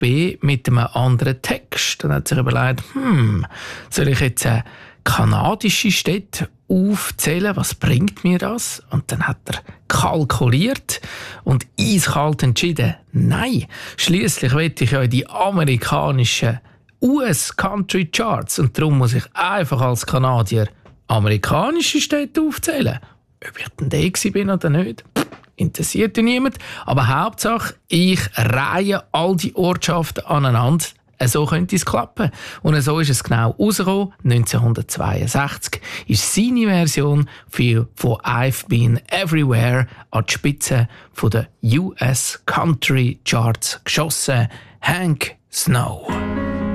B mit einem anderen Text. Dann hat sich überlegt, soll ich jetzt kanadische Städte aufzählen? Was bringt mir das? Und dann hat er kalkuliert und eiskalt entschieden, nein, schliesslich will ich ja in die amerikanischen US-Country Charts und darum muss ich einfach als Kanadier amerikanische Städte aufzählen. Ob ich denn der bin oder nicht, interessiert ja niemand. Aber Hauptsache, ich reihe all die Ortschaften aneinander. So könnte es klappen. Und so ist es genau rausgekommen. 1962 ist seine Version von «I've Been Everywhere» an die Spitze der US Country Charts geschossen. Hank Snow.